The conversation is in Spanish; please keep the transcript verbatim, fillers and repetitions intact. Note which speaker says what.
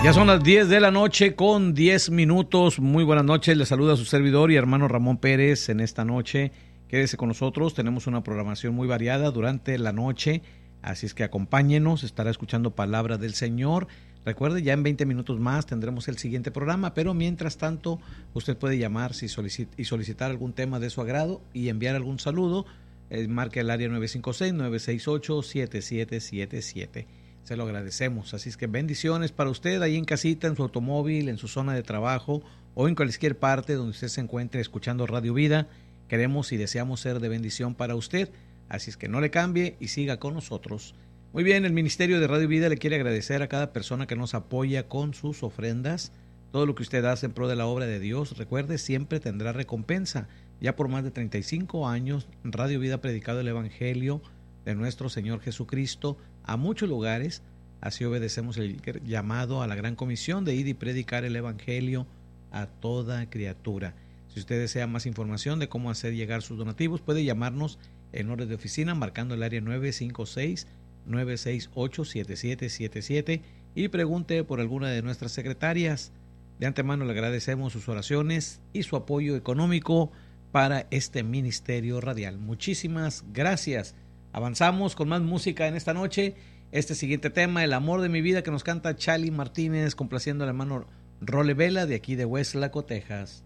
Speaker 1: Ya son las diez de la noche con diez minutos. Muy buenas noches. Les saluda su servidor y hermano Ramón Pérez en esta noche. Quédese con nosotros. Tenemos una programación muy variada durante la noche. Así es que acompáñenos. Estará escuchando palabra del Señor. Recuerde, ya en veinte minutos más tendremos el siguiente programa. Pero mientras tanto, usted puede llamar si solicit- y solicitar algún tema de su agrado y enviar algún saludo. Eh, marque el área nueve cinco seis, nueve seis ocho, siete siete siete siete. Se lo agradecemos. Así es que bendiciones para usted ahí en casita, en su automóvil, en su zona de trabajo o en cualquier parte donde usted se encuentre escuchando Radio Vida. Queremos y deseamos ser de bendición para usted. Así es que no le cambie y siga con nosotros. Muy bien, el Ministerio de Radio Vida le quiere agradecer a cada persona que nos apoya con sus ofrendas. Todo lo que usted hace en pro de la obra de Dios, recuerde, siempre tendrá recompensa. Ya por más de treinta y cinco años, Radio Vida ha predicado el Evangelio de nuestro Señor Jesucristo a muchos lugares. Así obedecemos el llamado a la gran comisión de ir y predicar el Evangelio a toda criatura. Si usted desea más información de cómo hacer llegar sus donativos, puede llamarnos en horas de oficina marcando el área nueve cinco seis, nueve seis ocho, siete siete siete siete y pregunte por alguna de nuestras secretarias. De antemano le agradecemos sus oraciones y su apoyo económico para este ministerio radial. Muchísimas gracias. Avanzamos con más música en esta noche. Este siguiente tema, El amor de mi vida, que nos canta Charlie Martínez, complaciendo al hermano Role Vela de aquí de West Laco, Texas.